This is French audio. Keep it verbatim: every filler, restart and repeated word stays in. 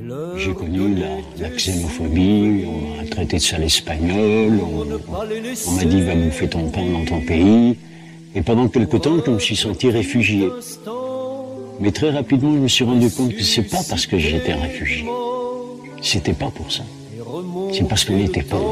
J'ai connu la, la xénophobie, on m'a traité de sale espagnol, on, on m'a dit va bouffer ton pain dans ton pays. Et pendant quelque temps, je me suis senti réfugié. Mais très rapidement, je me suis rendu compte que c'est pas parce que j'étais réfugié. C'était pas pour ça. C'est parce qu'on était pauvre.